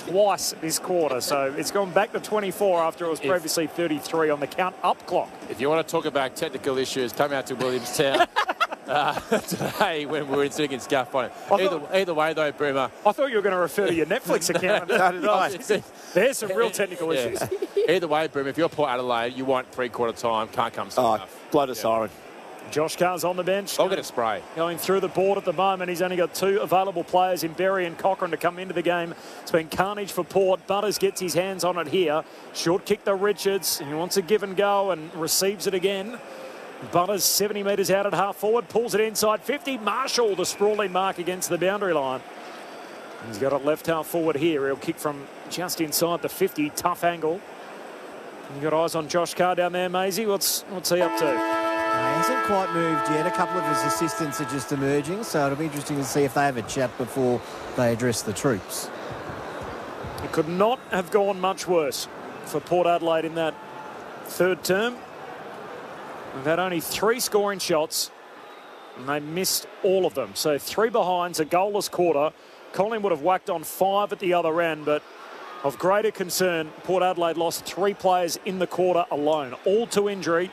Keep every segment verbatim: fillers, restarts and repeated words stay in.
twice this quarter. So it's gone back to twenty-four after it was previously thirty-three on the count up clock. If you want to talk about technical issues, come out to Williamstown uh, today when we were sitting in Scuff on it. Either, either way, though, Brimmer. I thought you were going to refer to your Netflix account. So did I. There's some real technical Yeah. issues. Either way, Brimmer, if you're Port Adelaide, you want three-quarter time, can't come soon Oh, enough. blow the Yeah. siren. Josh Carr's on the bench. I'll get a spray. Going through the board at the moment. He's only got two available players in Berry and Cochrane to come into the game. It's been carnage for Port. Butters gets his hands on it here. Short kick to Richards. He wants a give and go and receives it again. Butters seventy metres out at half forward. Pulls it inside fifty. Marshall, the sprawling mark against the boundary line. He's got it left half forward here. He'll kick from just inside the fifty. Tough angle. You've got eyes on Josh Carr down there, Maisie. What's, what's he up to? No, he hasn't quite moved yet. A couple of his assistants are just emerging, so it'll be interesting to see if they have a chat before they address the troops. It could not have gone much worse for Port Adelaide in that third term. We've had only three scoring shots, and they missed all of them. So three behinds, a goalless quarter. Collingwood have whacked on five at the other end, but of greater concern, Port Adelaide lost three players in the quarter alone, all to injury.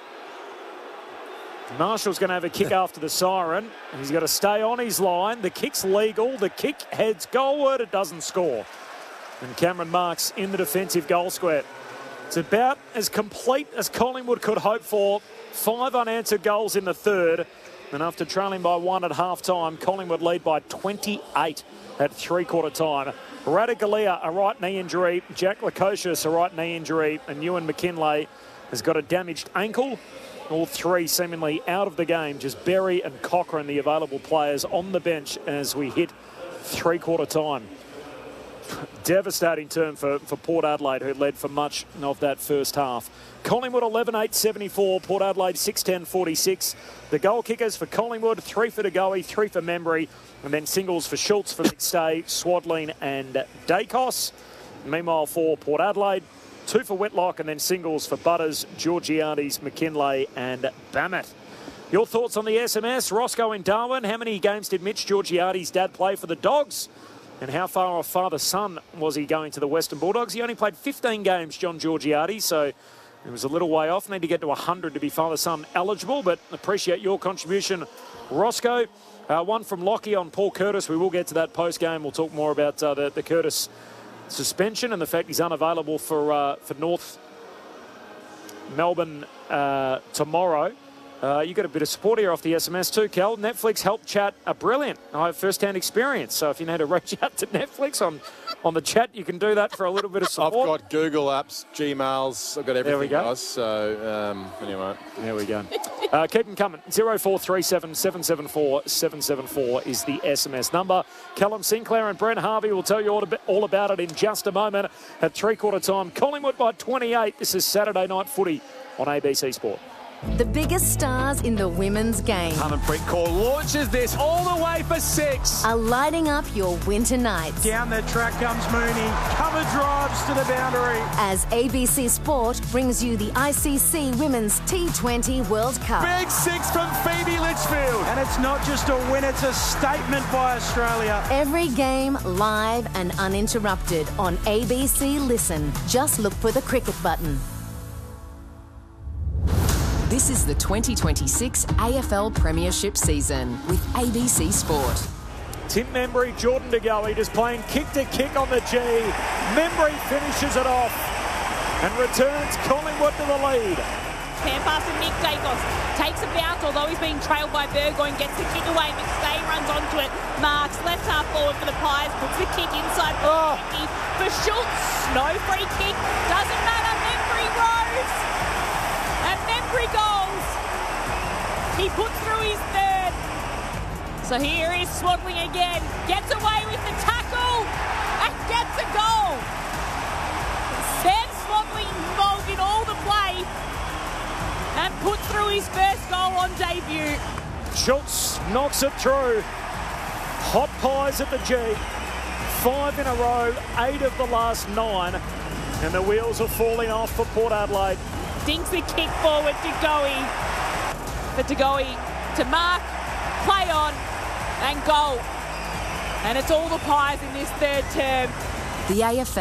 Marshall's going to have a kick after the siren. He's got to stay on his line. The kick's legal. The kick heads goalward. It doesn't score. And Cameron Marks in the defensive goal square. It's about as complete as Collingwood could hope for. Five unanswered goals in the third. And after trailing by one at half-time, Collingwood lead by twenty-eight at three-quarter time. Radagalia, a right knee injury. Jack Lukosius, a right knee injury. And Ewan McKinlay has got a damaged ankle. All three seemingly out of the game. Just Berry and Cochrane, the available players on the bench as we hit three-quarter time. Devastating turn for, for Port Adelaide, who led for much of that first half. Collingwood eleven eight seventy-four, Port Adelaide six ten forty-six. The goal kickers for Collingwood, three for DeGoey, three for Membry, and then singles for Schultz, for McStay, Swadlin and Dacos. Meanwhile, for Port Adelaide, two for Whitlock, and then singles for Butters, Georgiades, McKinlay and Bammett. Your thoughts on the S M S? Roscoe in Darwin. How many games did Mitch Georgiades' dad play for the Dogs? And how far off father-son was he going to the Western Bulldogs? He only played fifteen games, John Georgiades, so it was a little way off. Need to get to one hundred to be father-son eligible, but appreciate your contribution, Roscoe. Uh, one from Lockie on Paul Curtis. We will get to that post-game. We'll talk more about uh, the, the Curtis suspension and the fact he's unavailable for uh, for North Melbourne uh, tomorrow. Uh, you got a bit of support here off the S M S too, Kel. Netflix help chat are brilliant. I have first-hand experience, so if you need to reach out to Netflix on, on the chat, you can do that for a little bit of support. I've got Google apps, Gmails, I've got everything. There we go. Guys, so, um, anyway. There we go. Uh, keep them coming. zero four three seven, seven seven four, seven seven four is the S M S number. Callum Sinclair and Brent Harvey will tell you all, all about it in just a moment. At three-quarter time, Collingwood by twenty-eight. This is Saturday Night Footy on A B C Sport. The biggest stars in the women's game Harmanpreet Kaur launches this all the way for six. are lighting up your winter nights. Down the track comes Mooney. Cover drives to the boundary. As A B C Sport brings you the I C C Women's T twenty World Cup. Big six from Phoebe Litchfield. And it's not just a win, it's a statement by Australia. Every game live and uninterrupted on A B C Listen. Just look for the cricket button. This is the twenty twenty-six A F L Premiership season with A B C Sport. Tim Membry, Jordan DeGoey just playing kick to kick on the G. Membry finishes it off and returns Collingwood to the lead. Hand pass to Nick Dacos. Takes a bounce, although he's being trailed by Burgoyne. Gets the kick away. McStay runs onto it. Marks left half forward for the Pies. Puts the kick inside for, oh. for Schultz. No free kick. Doesn't matter. Membry rose. And Membry goals. He puts through his third. So here is Swadling again. Gets away with the tackle. And gets a goal. Sam Swadling involved in all the play. And put through his first goal on debut. Schultz knocks it through. Hot pies at the G. Five in a row, eight of the last nine. And the wheels are falling off for Port Adelaide. Dinks the kick forward to Goey. For DeGoey to mark, play on, and goal. And it's all the Pies in this third term. The A F L